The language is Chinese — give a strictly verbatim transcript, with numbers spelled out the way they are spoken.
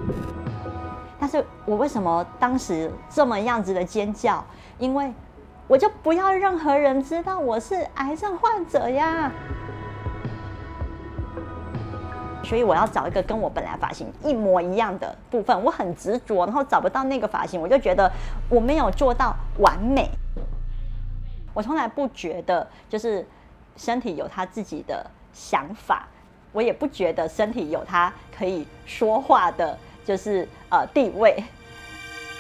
但是我为什么当时这么样子的尖叫？因为我就不要任何人知道我是癌症患者呀。所以我要找一个跟我本来发型一模一样的部分，我很执着，然后找不到那个发型，我就觉得我没有做到完美。我从来不觉得就是身体有他自己的想法，我也不觉得身体有他可以说话的，就是呃地位。